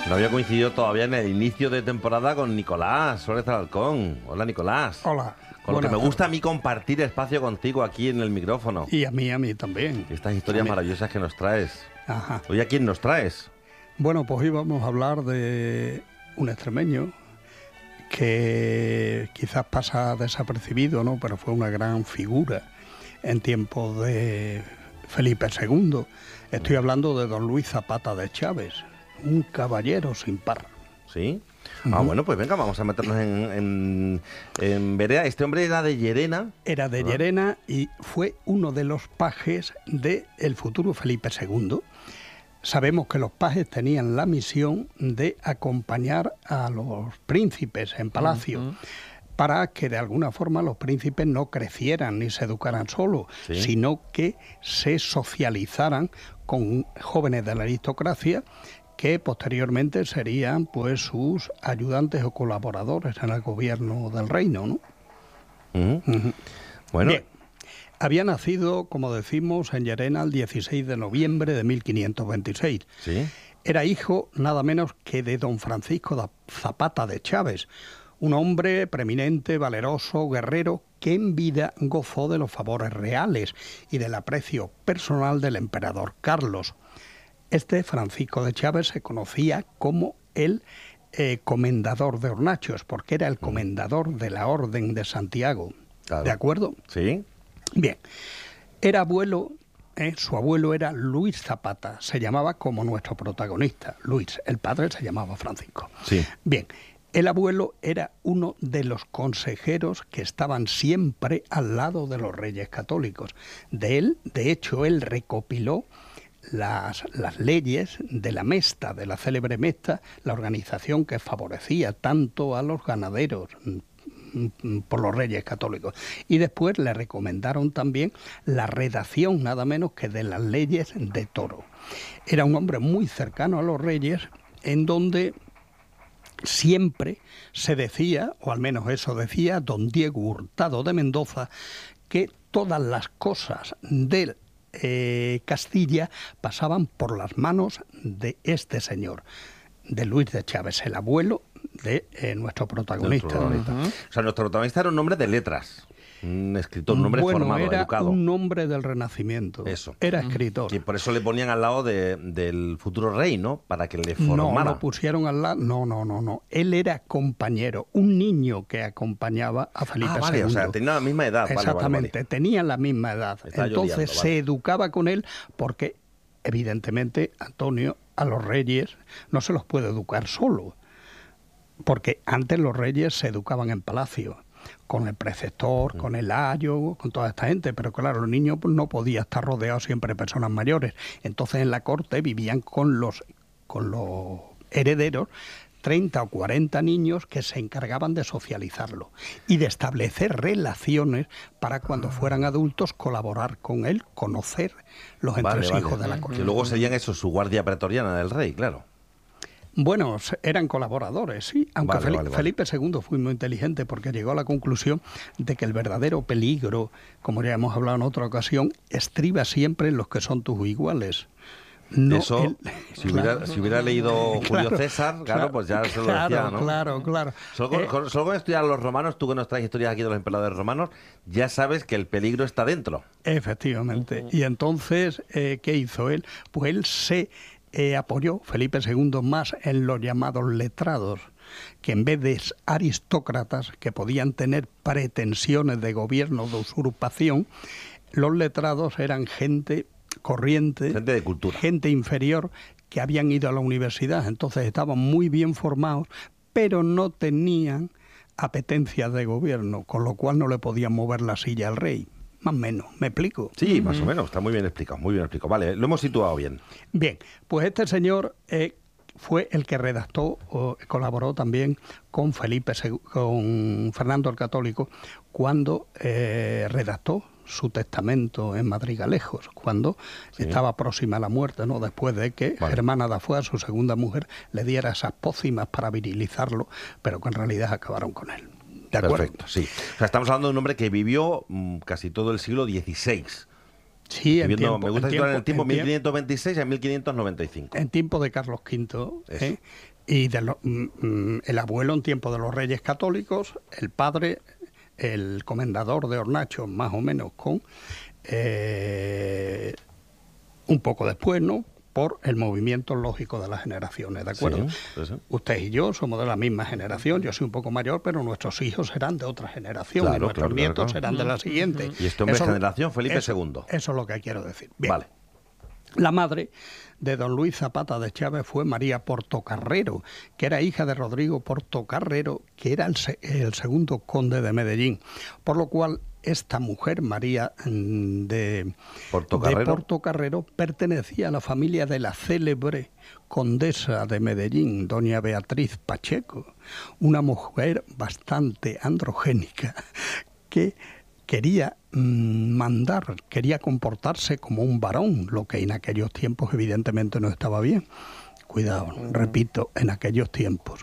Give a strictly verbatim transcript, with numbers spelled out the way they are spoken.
No había coincidido todavía en el inicio de temporada con Nicolás Suárez Alarcón. Hola, Nicolás. Hola. Con lo que me Buenas gusta a tardes. mí compartir espacio contigo aquí en el micrófono. Y a mí, a mí también. Estas historias A mí. maravillosas que nos traes. Ajá. Hoy, ¿a quién nos traes? Bueno, pues hoy vamos a hablar de un extremeño que quizás pasa desapercibido, ¿no? Pero fue una gran figura en tiempos de Felipe segundo. Estoy hablando de don Luis Zapata de Chaves, un caballero sin par. ¿Sí? Ah, Ujú. bueno, pues venga, vamos a meternos en, en, en vereda. Este hombre era de Llerena. Era de ¿verdad? Llerena y fue uno de los pajes del futuro Felipe segundo. Sabemos que los pajes tenían la misión de acompañar a los príncipes en palacio, uh-huh, para que de alguna forma los príncipes no crecieran ni se educaran solos, sí, sino que se socializaran con jóvenes de la aristocracia que posteriormente serían pues sus ayudantes o colaboradores en el gobierno del reino, ¿no? Uh-huh. Uh-huh. Bueno. Bien. Había nacido, como decimos, en Llerena el dieciséis de noviembre de mil quinientos veintiséis. Sí. Era hijo nada menos que de don Francisco Zapata de Chaves, un hombre preeminente, valeroso, guerrero, que en vida gozó de los favores reales y del aprecio personal del emperador Carlos. Este Francisco de Chaves se conocía como el eh, comendador de hornachos, porque era el comendador de la Orden de Santiago. Claro. ¿De acuerdo? Sí. Bien, era abuelo, eh, su abuelo era Luis Zapata, se llamaba como nuestro protagonista, Luis, el padre se llamaba Francisco. Sí. Bien, el abuelo era uno de los consejeros que estaban siempre al lado de los reyes católicos. De él, de hecho, él recopiló las, las leyes de la Mesta, de la célebre Mesta, la organización que favorecía tanto a los ganaderos por los reyes católicos. Y después le recomendaron también la redacción nada menos que de las leyes de Toro. Era un hombre muy cercano a los reyes, en donde siempre se decía, o al menos eso decía don Diego Hurtado de Mendoza, que todas las cosas de eh, Castilla pasaban por las manos de este señor, de Luis de Chaves, el abuelo de eh, nuestro protagonista. Nuestro protagonista. Uh-huh. O sea, nuestro protagonista era un hombre de letras, un escritor, un hombre bueno, formado, era educado. Un hombre del Renacimiento. Eso. Era escritor. Y por eso le ponían al lado de, del futuro rey, ¿no? Para que le formara. No, lo pusieron al lado. No, no, no, no. Él era compañero, un niño que acompañaba a Felipe ah, vale, segundo. O sea, tenía la misma edad. Exactamente, vale, vale. tenían la misma edad. Está Entonces lloriando, se vale. educaba con él porque, evidentemente, Antonio, a los reyes no se los puede educar solo. Porque antes los reyes se educaban en palacio, con el preceptor, con el ayo, con toda esta gente, pero claro, el niño pues, no podía estar rodeado siempre de personas mayores. Entonces en la corte vivían con los, con los herederos treinta o cuarenta niños que se encargaban de socializarlo y de establecer relaciones para cuando fueran adultos colaborar con él, conocer los entresijos vale, vale. de la corte. Que luego serían eso, su guardia pretoriana del rey, claro. Bueno, eran colaboradores, sí, aunque vale, Fel- vale, vale. Felipe segundo fue muy inteligente porque llegó a la conclusión de que el verdadero peligro, como ya hemos hablado en otra ocasión, estriba siempre en los que son tus iguales. No Eso, el... si, hubiera, claro. si hubiera leído Julio Claro, César, claro, claro, pues ya se lo claro, decía, ¿no? Claro, claro. Solo con, Eh, con- solo con estudiar a los romanos, tú que nos traes historias aquí de los emperadores romanos, ya sabes que el peligro está dentro. Efectivamente. Uh-huh. Y entonces, eh, ¿qué hizo él? Pues él se eh, apoyó, Felipe segundo, más en los llamados letrados, que en vez de aristócratas que podían tener pretensiones de gobierno, de usurpación, los letrados eran gente corriente, Gente de cultura. gente inferior que habían ido a la universidad, entonces estaban muy bien formados, pero no tenían apetencias de gobierno, con lo cual no le podían mover la silla al rey. Más o menos, ¿me explico? Sí, más o menos, está muy bien explicado, muy bien explicado. Vale, lo hemos situado bien. Bien, pues este señor eh, fue el que redactó, o colaboró también con Felipe, con Fernando el Católico, cuando eh, redactó su testamento en Madrigalejos, cuando sí. estaba próxima a la muerte, ¿no? Después de que vale. Germana de Afuá, su segunda mujer, le diera esas pócimas para virilizarlo, pero que en realidad acabaron con él. ¿De acuerdo? Perfecto, sí. O sea, estamos hablando de un hombre que vivió mmm, casi todo el siglo dieciséis. Sí, en Viendo, tiempo, me gusta en situar en el tiempo, tiempo en mil tiempo. quinientos veintiséis a mil quinientos noventa y cinco. En tiempo de Carlos quinto, Eso. ¿eh? Y de lo- mm, mm, el abuelo en tiempo de los Reyes Católicos, el padre, el comendador de Hornacho, más o menos con eh, un poco después, ¿no? Por el movimiento lógico de las generaciones, ¿de acuerdo? Sí, sí, sí. Usted y yo somos de la misma generación, yo soy un poco mayor, pero nuestros hijos serán de otra generación, Claro, y nuestros claro, nietos claro, claro. serán de la siguiente. Y este hombre es Eso- generación Felipe eso- segundo. Eso es lo que quiero decir. Bien. Vale. La madre de don Luis Zapata de Chávez fue María Portocarrero, que era hija de Rodrigo Portocarrero, que era el, se- el segundo conde de Medellín. Por lo cual, esta mujer, María mm, de Portocarrero. de Portocarrero, pertenecía a la familia de la célebre condesa de Medellín, doña Beatriz Pacheco, una mujer bastante androgénica que quería mm, mandar, quería comportarse como un varón, lo que en aquellos tiempos evidentemente no estaba bien. Cuidado, repito, en aquellos tiempos.